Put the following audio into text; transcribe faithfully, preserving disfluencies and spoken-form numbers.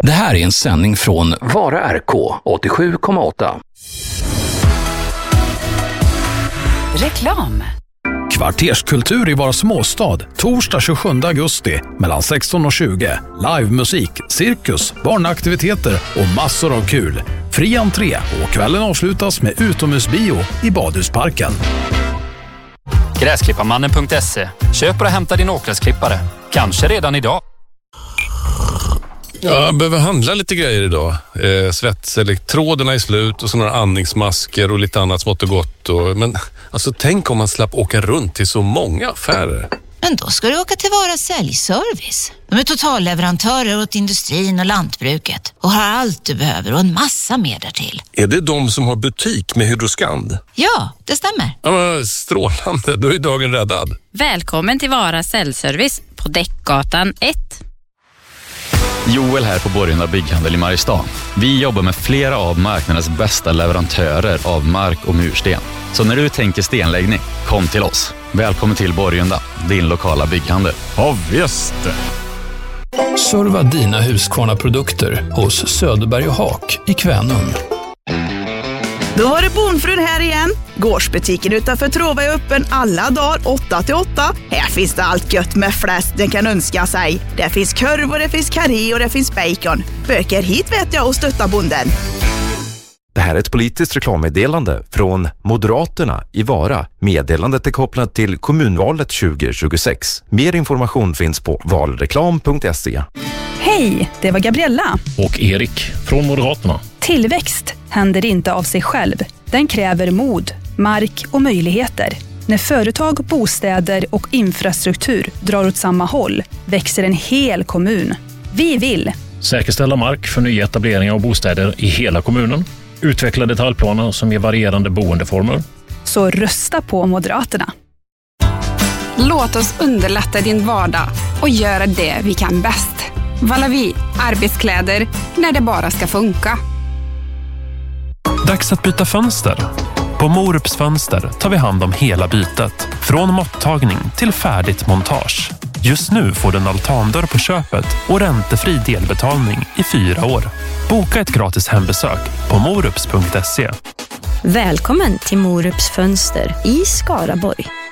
Det här är en sändning från Vara R K åttiosju komma åtta. Reklam. Kvarterskultur i Vara småstad, torsdag tjugosjunde augusti mellan sexton och tjugo. Livemusik, cirkus, barnaktiviteter och massor av kul. Fri entré och kvällen avslutas med utomhusbio i Badhusparken. Gräsklipparmannen punkt se. Köp och hämta din åkgräsklippare. Kanske redan idag. Ja, jag behöver handla lite grejer idag. Eh, Svetselektroderna är slut och så några andningsmasker och lite annat smått och gott. Och, men alltså tänk om man slapp åka runt till så många affärer. Men då ska du åka till Vara säljservice. De är totalleverantörer åt industrin och lantbruket och har allt du behöver och en massa mer därtill. Är det de som har butik med Hydroskand? Ja, det stämmer. Ja, men strålande. Då är dagen räddad. Välkommen till Vara säljservice på Däckgatan ett. Joel här på Borgunda Bygghandel i Mariestad. Vi jobbar med flera av marknadens bästa leverantörer av mark och mursten. Så när du tänker stenläggning, kom till oss. Välkommen till Borgunda, din lokala bygghandel. Ja, visst. Serva dina Husqvarna-produkter hos Söderberg och Haak i Kvänum. Då var det Bonfrun här igen. Gårdsbutiken utanför Trova är öppen alla dagar åtta till åtta. Här finns det allt gött med fläsk den kan önska sig. Det finns korv och det finns karré och det finns bacon. Böker hit vet jag och stötta bonden. Det här är ett politiskt reklammeddelande från Moderaterna i Vara. Meddelandet är kopplat till kommunvalet tjugo tjugosex. Mer information finns på valreklam punkt se. Hej, det var Gabriella. Och Erik från Moderaterna. Tillväxt händer inte av sig själv. Den kräver mod, mark och möjligheter. När företag, bostäder och infrastruktur drar åt samma håll växer en hel kommun. Vi vill Säkerställa mark för nyetableringar av bostäder i hela kommunen. Utveckla detaljplaner som ger varierande boendeformer. Så rösta på Moderaterna. Låt oss underlätta din vardag och göra det vi kan bäst. Valavi, arbetskläder när det bara ska funka. Dags att byta fönster. På Morups fönster tar vi hand om hela bytet. Från mottagning till färdigt montage. Just nu får du en altandörr på köpet och räntefri delbetalning i fyra år. Boka ett gratis hembesök på morups punkt se. Välkommen till Morups fönster i Skaraborg.